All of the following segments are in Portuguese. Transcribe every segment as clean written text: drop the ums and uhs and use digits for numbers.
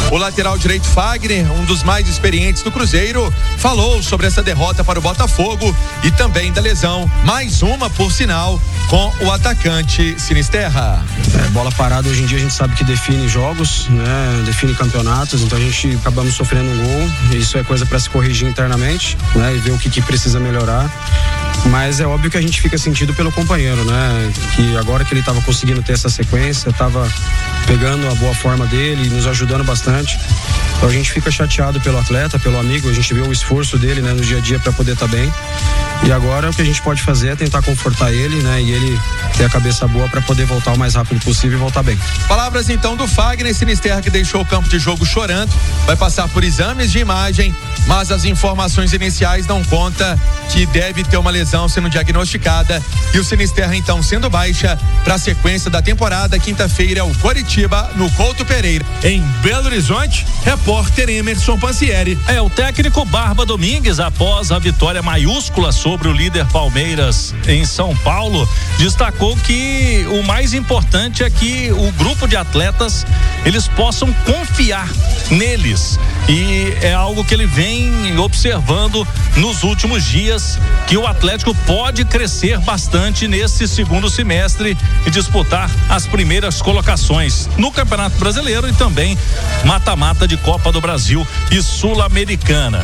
O lateral direito Fagner, um dos mais experientes do Cruzeiro, falou sobre essa derrota para o Botafogo e também da lesão, mais uma por sinal, com o atacante Sinisterra. Bola parada hoje em dia a gente sabe que define jogos, né? Define campeonatos, então a gente acabamos sofrendo um gol, isso é coisa para se corrigir internamente, né? E ver o que precisa melhorar. Mas é óbvio que a gente fica sentido pelo companheiro, né? Que agora que ele estava conseguindo ter essa sequência, estava pegando a boa forma dele e nos ajudando bastante. Então a gente fica chateado pelo atleta, pelo amigo, a gente vê o esforço dele, né, no dia a dia para poder estar bem. E agora o que a gente pode fazer é tentar confortar ele, né? E ele ter a cabeça boa para poder voltar o mais rápido possível e voltar bem. Palavras então do Fagner, Sinisterra, que deixou o campo de jogo chorando, vai passar por exames de imagem, mas as informações iniciais dão conta que deve ter uma lesão sendo diagnosticada e o Sinisterra então sendo baixa para a sequência da temporada. Quinta-feira o Coritiba no Couto Pereira. Em Belo Horizonte, repórter Emerson Pansieri. O técnico Barba Domingues, após a vitória maiúscula sobre o líder Palmeiras em São Paulo, destacou que o mais importante é que o grupo de atletas eles possam confiar neles, e é algo que ele vem observando nos últimos dias, que o Atlético pode crescer bastante nesse segundo semestre e disputar as primeiras colocações no Campeonato Brasileiro e também mata-mata de Copa do Brasil e Sul-Americana.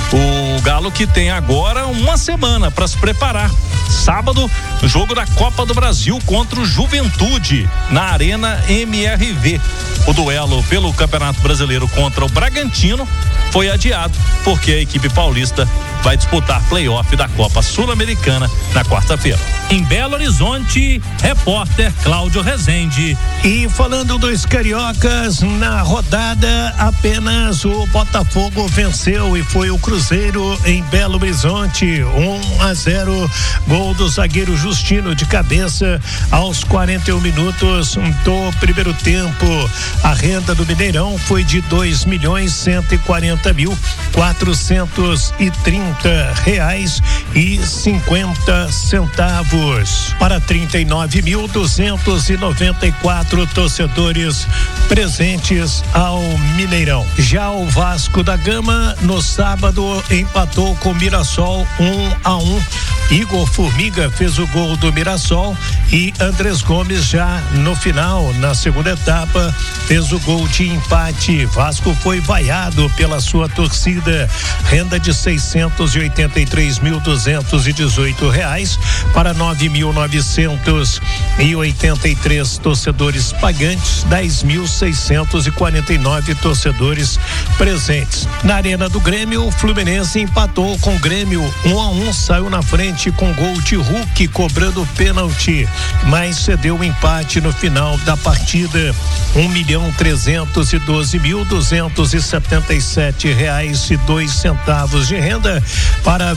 O Galo que tem agora uma semana para se preparar. Sábado, jogo da Copa do Brasil contra o Juventude na Arena MRV. O duelo pelo Campeonato Brasileiro contra o Bragantino foi adiado porque a equipe paulista vai disputar play-off da Copa Sul-Americana na quarta-feira. Em Belo Horizonte, repórter Cláudio Rezende. E falando dos cariocas, na rodada apenas o Botafogo venceu e foi o Cruzeiro em Belo Horizonte, 1-0, gol do zagueiro Justino de cabeça aos 41 minutos do primeiro tempo. A renda do Mineirão foi de R$2.140.450,50 para 39.294 torcedores presentes ao Mineirão. Já o Vasco da Gama no sábado empatou com o Mirassol 1-1. Igor Formiga fez o gol do Mirassol e Andrés Gomes já no final, na segunda etapa, fez o gol de empate. Vasco foi vaiado pela sua torcida, renda de R$683.218 para 9.983 torcedores pagantes, 10.649 torcedores presentes. Na Arena do Grêmio, o Fluminense empatou com o Grêmio 1-1, saiu na frente com gol de Hulk cobrando pênalti, mas cedeu o empate no final da partida. R$1.312.277,02 de renda para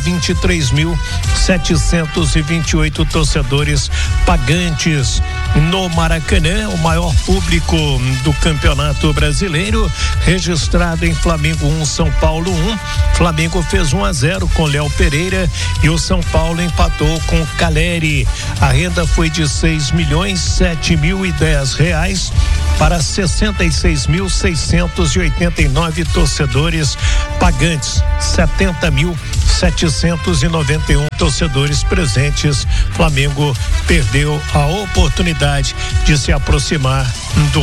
23.728 torcedores pagantes. No Maracanã, o maior público do Campeonato Brasileiro, registrado em Flamengo 1, São Paulo 1. Flamengo fez 1-0 com Léo Pereira e o São Paulo empatou com Caleri. A renda foi de R$6.007.010 para 66.689 torcedores pagantes, 70.791 torcedores presentes. Flamengo perdeu a oportunidade de se aproximar do